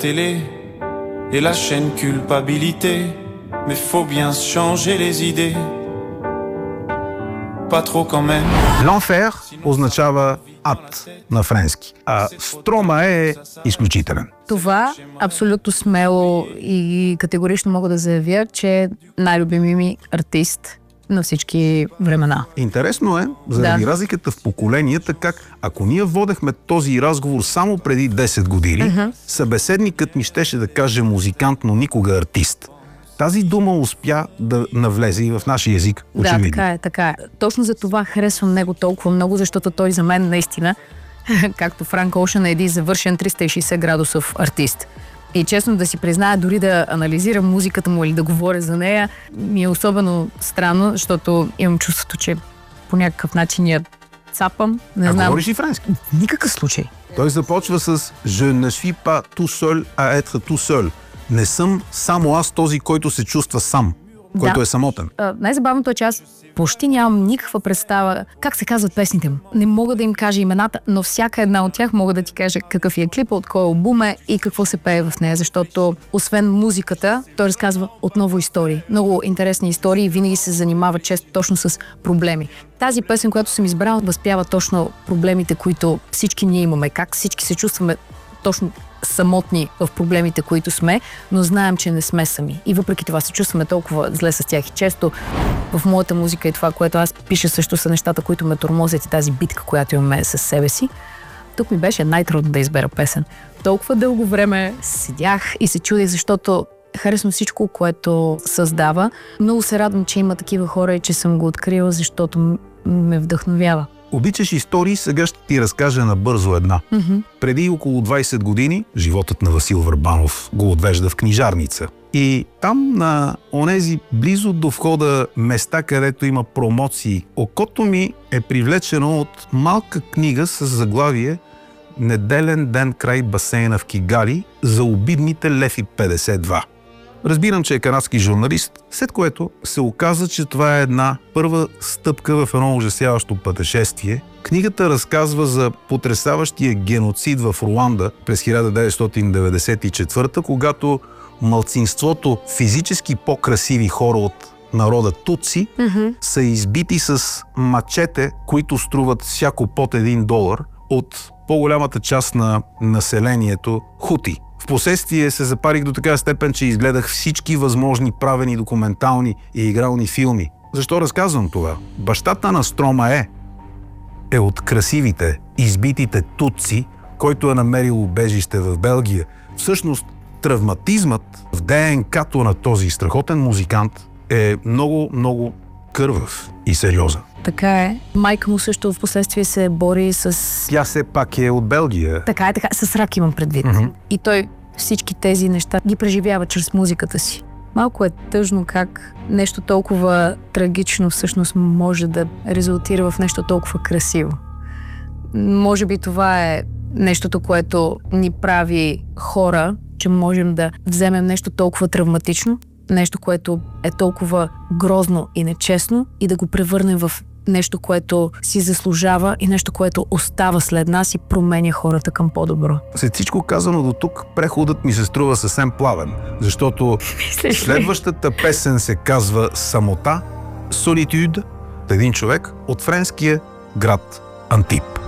télé et la chaîne culpabilité, mais faut bien se changer les idées. Pas trop quand même. L'enfer означава ад на френски, а Строма е изключителен. Това абсолютно смело и категорично мога да заявя, че е най-любими ми артист на всички времена. Интересно е, заради разликата в поколенията, как ако ние водехме този разговор само преди 10 години, събеседникът ми щеше да каже музикант, но никога артист. Тази дума успя да навлезе и в нашия език, очевидно. Да, така е. Точно за това харесвам него толкова много, защото той за мен наистина, както Франк Оушън, е един завършен 360 градусов артист. И честно да си призная, дори да анализирам музиката му или да говоря за нея, ми е особено странно, защото имам чувството, че по някакъв начин я цапам. Не знам. Говориш ли френски? В никакъв случай. Той започва с Je ne suis pas tout seul à être tout seul. Не съм само аз този, който се чувства сам, който е самотен. Най-забавното е, че аз почти нямам никаква представа как се казват песните му. Не мога да им кажа имената, но всяка една от тях мога да ти кажа какъв е клипа, от кой албум е и какво се пее в нея, защото освен музиката, той разказва отново истории. Много интересни истории и винаги се занимава често точно с проблеми. Тази песен, която съм избрала, възпява точно проблемите, които всички ние имаме. Как всички се чувстваме точно самотни в проблемите, които сме, но знаем, че не сме сами. И въпреки това се чувстваме толкова зле с тях. И често в моята музика и това, което аз пиша, също са нещата, които ме тормозят и тази битка, която имаме със себе си. Тук ми беше най-трудно да избера песен. Толкова дълго време седях и се чудих, защото харесвам всичко, което създава. Много се радвам, че има такива хора и че съм го открила, защото ме вдъхновява. Обичаш истории, сега ще ти разкажа набързо една. Преди около 20 години животът на Васил Върбанов го отвежда в книжарница. И там на онези близо до входа места, където има промоции, окото ми е привлечено от малка книга с заглавие «Неделен ден край басейна в Кигали за обидните лев и 52». Разбирам, че е канадски журналист, след което се оказа, че това е една първа стъпка в едно ужасяващо пътешествие. Книгата разказва за потресаващия геноцид в Руанда през 1994, когато малцинството физически по-красиви хора от народа Туци са избити с мачете, които струват всяко под $1 от по-голямата част на населението хути. Впоследствие се запарих до такава степен, че изгледах всички възможни правени документални и игрални филми. Защо разказвам това? Бащата на Строма е от красивите, избитите туци, който е намерил убежище в Белгия. Всъщност, травматизмът в ДНК-то на този страхотен музикант е много, много кървав и сериозен. Така е. Майка му също в последствие се бори с... Тя все пак е от Белгия. Така е, така. С рак имам предвид. И той всички тези неща ги преживява чрез музиката си. Малко е тъжно как нещо толкова трагично всъщност може да резултира в нещо толкова красиво. Може би това е нещото, което ни прави хора, че можем да вземем нещо толкова травматично, нещо, което е толкова грозно и нечестно и да го превърнем в нещо, което си заслужава и нещо, което остава след нас и променя хората към по-добро. След всичко казано до тук, преходът ми се струва съвсем плавен, защото следващата песен се казва «Самота», «Solitude», един човек от френския град Антип.